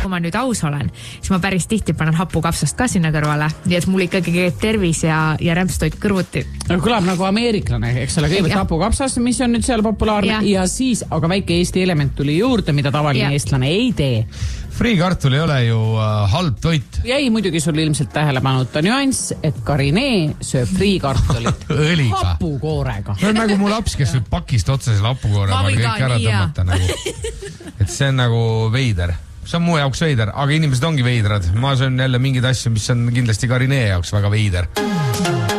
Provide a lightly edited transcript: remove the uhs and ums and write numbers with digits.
kui ma nüüd aus olen, siis ma päris tihti panen hapukapsast ka sinna kõrvale, nii et mul ikkagi käib tervis ja rämpstoit kõrvuti. Kõlab nagu ameeriklane, eks ole, kõigepealt hapukapsas, mis on nüüd seal populaarne ja siis, aga väike Eesti element tuli juurde, mida tavaline eestlane ei tee. Friikartul ei ole ju halb toit. Jäi muidugi sul ilmselt tähelepanuta nüanss, et Karinee sööb friikartulit hapukoorega. See on nagu mu laps, kes võib pakist otsa selle hapukoore kõik ära tõmmata. Nagu. Et see on nagu veider. See on mu jaoks veider, aga inimesed ongi veidrad. Ma söön jälle mingeid asju, mis on kindlasti Karinee jaoks väga veider.